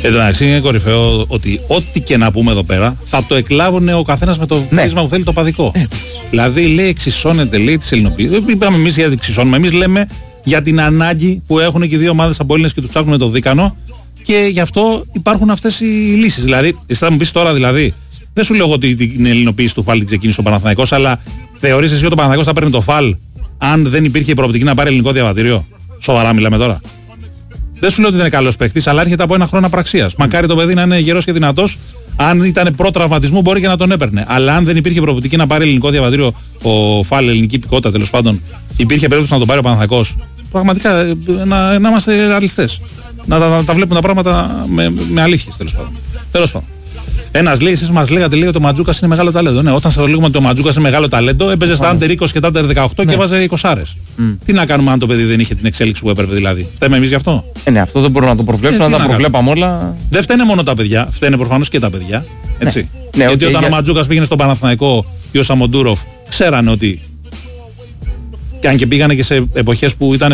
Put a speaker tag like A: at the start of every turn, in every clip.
A: Εντάξει, είναι κορυφαίο ότι ό,τι και να πούμε εδώ πέρα θα το εκλάβουν ο καθένας με το πρίσμα που θέλει το παδικό. Δηλαδή λέει εξισώνεται, λέει τις ελληνοποιήσεις. Δεν είπαμε εμείς γιατί εξισώνουμε. Εμείς λέμε για την ανάγκη που έχουν και οι δύο ομάδες από Έλληνες και τους ψάχνουν το δίκανο και γι' αυτό υπάρχουν αυτές οι λύσεις. Δηλαδή, εσύ θα μου πεις τώρα δηλαδή, δεν σου λέω ότι την ελληνοποίηση του φάλ την ξεκίνησε ο Παναθηναϊκός, αλλά θεωρείς εσύ ότι ο Παναθηναϊκός θα παίρνει το φάλ αν δεν υπήρχε η προοπτική να πάρει ελληνικό διαβατήριο? Σοβαρά μιλάμε τώρα. Δεν σου λέω ότι δεν είναι καλός παίκτης, αλλά έρχεται από ένα χρόνο απραξίας. Μακάρι το παιδί να είναι γερός και δυνατός. Αν ήταν προ-τραυματισμού μπορεί και να τον έπαιρνε. Αλλά αν δεν υπήρχε προοπτική να πάρει ελληνικό διαβατήριο ο φάλ, ελληνική υπηκότητα τέλος πάντων, υπήρχε περίπτωση να τον πάρει ο Παναθηναϊκός. Πραγματικά να είμαστε ρεαλιστές. Να τα βλέπουμε τα πράγματα με αλήθειες τέλος πάντων. Ένας λέει, εσείς μας λέγατε ότι ο Μαντζούκας είναι μεγάλο ταλέντο. Ναι, όταν σας λέγουμε ότι ο Μαντζούκας είναι μεγάλο ταλέντο, έπαιζε στα Άντερ 20 και τα Άντερ 18 και βάζε 20. Τι να κάνουμε αν το παιδί δεν είχε την εξέλιξη που έπρεπε δηλαδή? Φταίμε εμείς γι' αυτό?
B: Ναι, αυτό δεν μπορούμε να το προβλέψουμε, αν τα προβλέπαμε όλα.
A: Δεν φταίνε μόνο τα παιδιά, φταίνε προφανώς και τα παιδιά. Έτσι.
B: Ναι,
A: γιατί όταν ο Μαντζούκας πήγαινε στον Παναθηναϊκό και ο Σαμοντούροφ, ξέρανε ότι. Και αν και πήγανε και σε εποχές που ήταν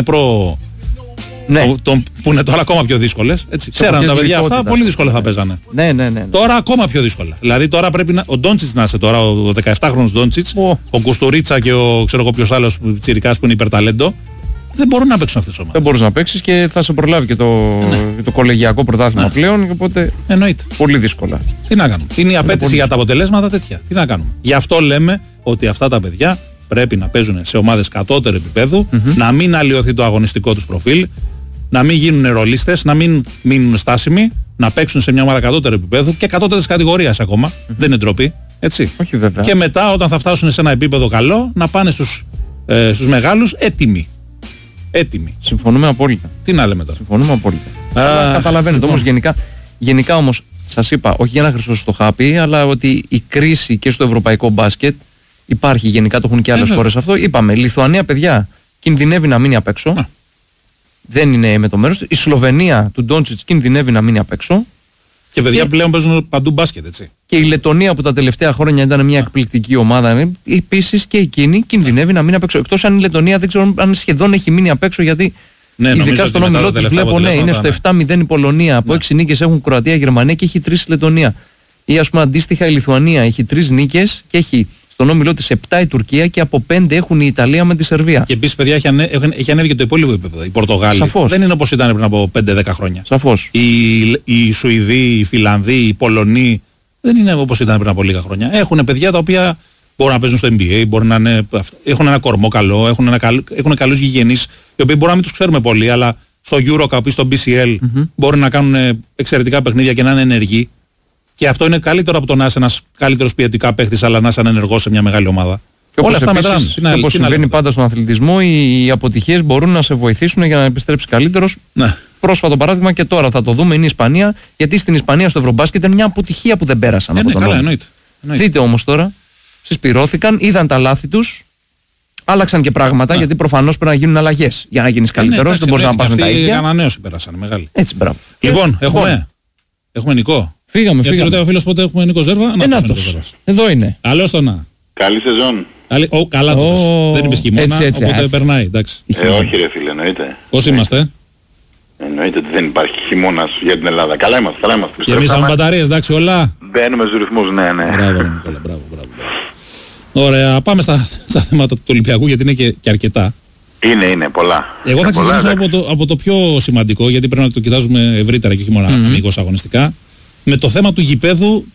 A: που είναι τώρα ακόμα πιο δύσκολες. Ξέραν τα παιδιά αυτά πολύ δύσκολα θα παίζανε.
B: Ναι.
A: Τώρα ακόμα πιο δύσκολα. Δηλαδή τώρα πρέπει ο Ντόντσιτς να είσαι τώρα, ο 17χρονος Ντόντσιτς, ο Κουστουρίτσα και ο ξέρω εγώ ποιος άλλος τσιρικάς που είναι υπερταλέντο. Δεν μπορούν να παίξουν αυτές τις ομάδες.
B: Δεν μπορείς να παίξεις και θα σε προλάβει και το κολεγιακό πρωτάθλημα πλέον. Οπότε
A: εννοείται.
B: Πολύ δύσκολα.
A: Τι να κάνουμε? Είναι η απέτηση για τα αποτελέσματα τέτοια. Τι να κάνουμε? Γι' αυτό λέμε ότι αυτά τα παιδιά πρέπει να παίζουν σε ομάδες κατώτερου επίπεδου, να μην αλλοιωθεί το αγωνιστικό τους προφίλ, να μην γίνουν ρολίστες, να μην μείνουν στάσιμοι, να παίξουν σε μια ομάδα κατώτερου επίπεδου και κατώτερης κατηγορίας ακόμα. Δεν είναι ντροπή. Έτσι.
B: Όχι βέβαια.
A: Και μετά όταν θα φτάσουν σε ένα επίπεδο καλό, να πάνε στους μεγάλους έτοιμοι.
B: Συμφωνούμε απόλυτα.
A: Τι να λέμε τώρα?
B: Συμφωνούμε απόλυτα. Καταλαβαίνετε όμως γενικά όμως σας είπα, όχι για να χρυσώσω το χάπι, αλλά ότι η κρίση και στο ευρωπαϊκό μπάσκετ υπάρχει γενικά, το έχουν και άλλες χώρες αυτό. Είπαμε, Λιθουανία παιδιά κινδυνεύει να μείνει απ' έξω. Δεν είναι με το μέρος του. Η Σλοβενία του Ντόντσιτς κινδυνεύει να μείνει απ' έξω.
A: Και παιδιά πλέον παίζουν παντού μπάσκετ, έτσι.
B: Και η Λετωνία που τα τελευταία χρόνια ήταν μια εκπληκτική ομάδα, επίσης και εκείνη κινδυνεύει να μείνει απ' έξω. Εκτός αν η Λετωνία δεν ξέρω αν σχεδόν έχει μείνει απ' έξω, γιατί ειδικά στον όμιλό τους βλέπω, είναι στο 7-0 η Πολωνία. Από 6 νίκες έχουν Κροατία, Γερμανία και έχει 3 η Λετωνία. Ή ας πούμε αντίστοιχα η Λιθουανία έχει 3 νίκες και έχει στον όμιλό της 7 η Τουρκία και από 5 έχουν η Ιταλία με τη Σερβία. Και
A: επίσης παιδιά έχει ανέβει και το υπόλοιπο επίπεδο. Οι Πορτογάλοι δεν είναι όπως ήταν πριν από 5-10 χρόνια.
B: Σαφώς.
A: Οι Σουηδοί, οι Φιλανδοί, οι Πολωνοί δεν είναι όπως ήταν πριν από λίγα χρόνια. Έχουν παιδιά τα οποία μπορούν να παίζουν στο NBA, μπορούν να έχουν ένα κορμό καλό, έχουν καλούς γηγενείς, οι οποίοι μπορούν να μην τους ξέρουμε πολύ, αλλά στο Eurocup ή στο BCL μπορούν να κάνουν εξαιρετικά παιχνίδια και να είναι ενεργοί. Και αυτό είναι καλύτερο από το να είσαι ένας καλύτερος ποιητικά παίχτης, αλλά να είσαι ανενεργός σε μια μεγάλη ομάδα.
B: Και όλα αυτά μετράνε. Όπως συμβαίνει πάντα στον αθλητισμό, οι αποτυχίες μπορούν να σε βοηθήσουν για να επιστρέψεις καλύτερος.
A: Ναι.
B: Πρόσφατο παράδειγμα και τώρα θα το δούμε είναι η Ισπανία, γιατί στην Ισπανία στο Ευρωμπάσκετ είναι μια αποτυχία που δεν πέρασαν από τον
A: καλά, εννοείται.
B: Δείτε όμως τώρα, συσπυρώθηκαν, είδαν τα λάθη τους, άλλαξαν και πράγματα, γιατί προφανώς πρέπει να γίνουν αλλαγές για να γίνεις καλύτερος. Δεν μπορείς να πας με τα ίδια.
A: Η ανανέωση πέρασαν μεγάλη.
B: Έτσι, μπράβο.
A: Λοιπόν, έχουμε Νικό.
B: Φύγαμε.
A: Ρωτάει ο φίλος πότε έχουμε Νίκο Ζέρβα.
B: Εδώ είναι.
A: Καλώς το να.
C: Καλή σεζόν.
A: Καλά το πες. Δεν είπες χειμώνα, οπότε περνάει. Εντάξει.
C: Όχι ρε φίλε, εννοείται.
A: Πώς είμαστε?
C: Εννοείται ότι δεν υπάρχει χειμώνας για την Ελλάδα. Καλά είμαστε.
A: Γεμίσαμε μπαταρίες, εντάξει όλα.
C: Μπαίνουμε στους ρυθμούς, ναι.
A: Μπράβο Νικόλα, μπράβο. Ωραία, πάμε στα θέματα του Ολυμπιακού γιατί είναι και αρκετά.
C: Είναι πολλά.
A: Εγώ θα ξεκινήσω από το πιο σημαντικό, γιατί πρέπει να το κοιτάζουμε ευρύτερα και όχι μόνο αμίγως αγωνιστικά. Με το θέμα του γηπέδου